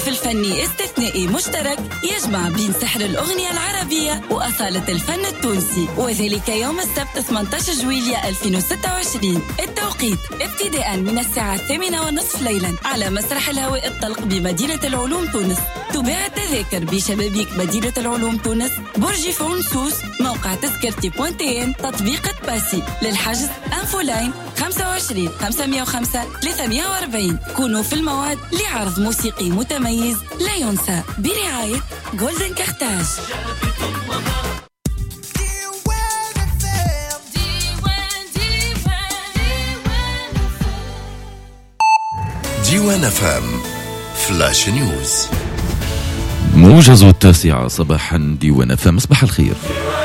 حفل فني استثنائي مشترك يجمع بين سحر الأغنية العربية وأصالة الفن التونسي، وذلك يوم السبت 18 جويلية 2026. التوقيت ابتداء من الساعة 8:30 ليلا على مسرح الهواء الطلق بمدينة العلوم تونس. تباع التذاكر بشبابيك مدينة العلوم تونس، برج فرنسوس، موقع تذكرتي بوانتين، تطبيق باسي. للحجز أنفولاين 25 505 340. كونوا في الموعد لعرض موسيقي متميز لا ينسى برعاية جولدن كارتاج. ديوان فام فلاش نيوز. موجز 9 صباحا. ديوان فام. صباح الخير.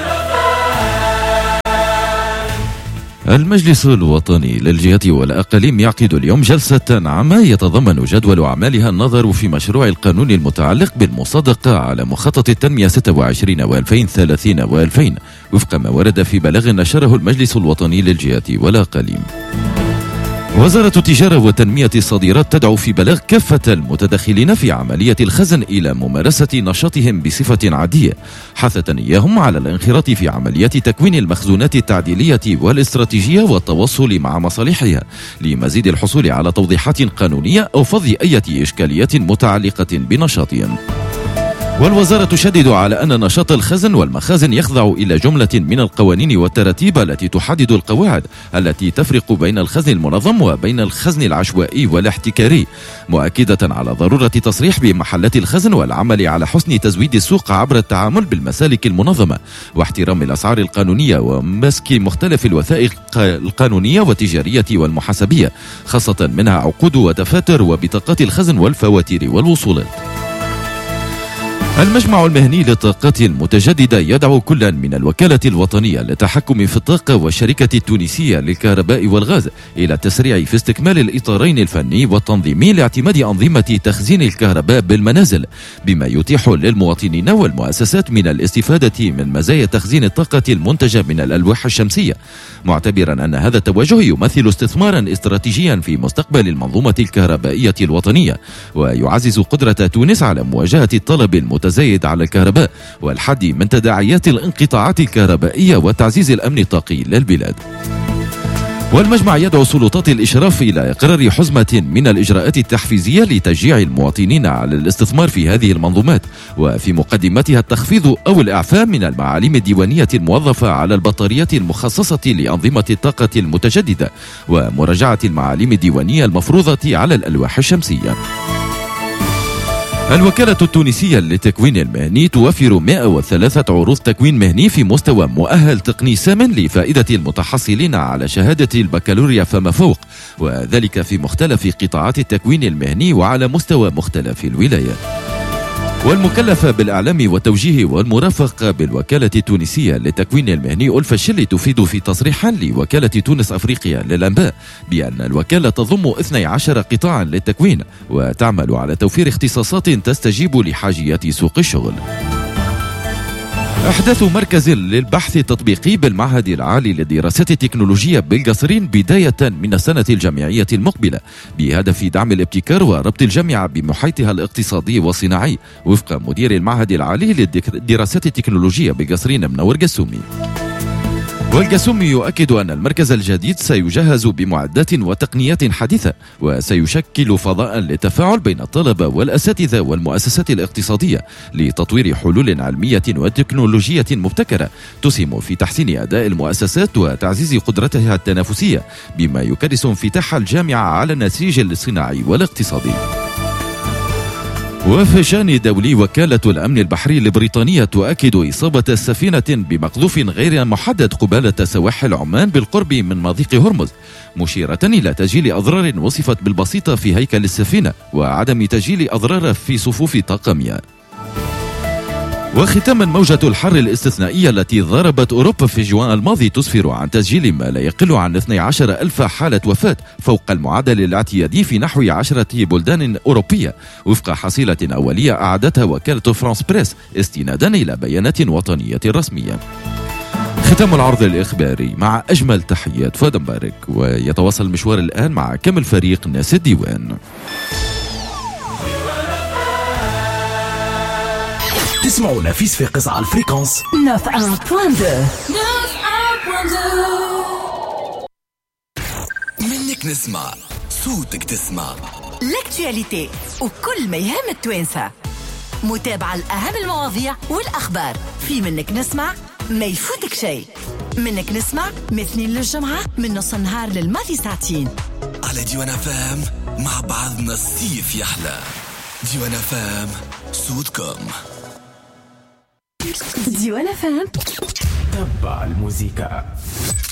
المجلس الوطني للجهات والأقاليم يعقد اليوم جلسة عامة يتضمن جدول أعمالها النظر في مشروع القانون المتعلق بالمصادقة على مخطط التنمية 26 و2030 و2000 وفق ما ورد في بلاغ نشره المجلس الوطني للجهات والأقاليم. وزارة التجارة وتنمية الصادرات تدعو في بلاغ كافة المتدخلين في عملية الخزن إلى ممارسة نشاطهم بصفة عادية، حثة إياهم على الانخراط في عمليات تكوين المخزونات التعديلية والاستراتيجية والتواصل مع مصالحها لمزيد الحصول على توضيحات قانونية أو فض أي إشكاليات متعلقة بنشاطهم. والوزارة تشدد على أن نشاط الخزن والمخازن يخضع إلى جملة من القوانين والتراتيب التي تحدد القواعد التي تفرق بين الخزن المنظم وبين الخزن العشوائي والاحتكاري، مؤكدة على ضرورة تصريح بمحلات الخزن والعمل على حسن تزويد السوق عبر التعامل بالمسالك المنظمة واحترام الأسعار القانونية ومسك مختلف الوثائق القانونية والتجارية والمحاسبية، خاصة منها عقود ودفاتر وبطاقات الخزن والفواتير والوصولات. المجمع المهني للطاقات المتجددة يدعو كلا من الوكالة الوطنية للتحكم في الطاقة والشركة التونسية للكهرباء والغاز إلى التسريع في استكمال الإطارين الفني والتنظيمي لاعتماد أنظمة تخزين الكهرباء بالمنازل، بما يتيح للمواطنين والمؤسسات من الاستفادة من مزايا تخزين الطاقة المنتجة من الألواح الشمسية، معتبرا أن هذا التوجه يمثل استثمارا استراتيجيا في مستقبل المنظومة الكهربائية الوطنية، ويعزز قدرة تونس على مواجهة الطلب المتزايد على الكهرباء والحد من تداعيات الانقطاعات الكهربائية وتعزيز الأمن الطاقي للبلاد. والمجمع يدعو سلطات الإشراف إلى إقرار حزمة من الإجراءات التحفيزية لتشجيع المواطنين على الاستثمار في هذه المنظومات، وفي مقدمتها التخفيض أو الإعفاء من المعاليم الديوانية الموظفة على البطاريات المخصصة لأنظمة الطاقة المتجددة، ومراجعة المعاليم الديوانية المفروضة على الألواح الشمسية. الوكالة التونسية للتكوين المهني توفر 103 عروض تكوين مهني في مستوى مؤهل تقني سامٍ لفائدة المتحصلين على شهادة البكالوريا فما فوق، وذلك في مختلف قطاعات التكوين المهني وعلى مستوى مختلف الولايات. والمكلف بالإعلام والتوجيه والمرافقة بالوكالة التونسية للتكوين المهني ألفا الشلي تفيد في تصريح لوكالة تونس أفريقيا للأنباء بأن الوكالة تضم 12 قطاعا للتكوين وتعمل على توفير اختصاصات تستجيب لحاجيات سوق الشغل. أحداث مركز للبحث التطبيقي بالمعهد العالي للدراسات التكنولوجية بالقصرين بداية من السنة الجامعية المقبلة بهدف دعم الابتكار وربط الجامعة بمحيطها الاقتصادي والصناعي، وفق مدير المعهد العالي للدراسات التكنولوجية بالقصرين منور قسومي. والقسومي يؤكد أن المركز الجديد سيجهز بمعدات وتقنيات حديثة وسيشكل فضاء للتفاعل بين الطلبة والأساتذة والمؤسسات الاقتصادية لتطوير حلول علمية وتكنولوجية مبتكرة تسهم في تحسين أداء المؤسسات وتعزيز قدرتها التنافسية، بما يكرس انفتاح الجامعة على النسيج الصناعي والاقتصادي. وفي شأن دولي، وكالة الأمن البحري البريطانية تؤكد إصابة سفينة بمقذوف غير محدد قبالة سواحل عمان بالقرب من مضيق هرمز، مشيرة إلى تسجيل أضرار وصفت بالبسيطة في هيكل السفينة وعدم تسجيل أضرار في صفوف طاقمها. وختاما، موجة الحر الاستثنائية التي ضربت أوروبا في جوان الماضي تسفر عن تسجيل ما لا يقل عن 12,000 حالة وفاة فوق المعدل الاعتيادي في نحو 10 بلدان أوروبية، وفق حصيلة أولية أعدتها وكالة فرانس بريس استنادا إلى بيانات وطنية رسمية. ختام العرض الإخباري مع أجمل تحيات فؤاد مبارك، ويتواصل المشوار الآن مع كامل فريق ناس الديوان. تسمعوا نفيس في قصة على الفريكونس 91.2. منك نسمع صوتك تسمع لاكتواليتي وكل ما يهم التوانسة. متابعة الأهم المواضيع والأخبار في منك نسمع، ما يفوتك شيء. منك نسمع مثنين للجمعة من نص النهار للماضي ساعتين على ديوان فام. مع بعضنا الصيف يحلى. ديوان فام صوتكم. ديوان فام. تبع الموسيقى.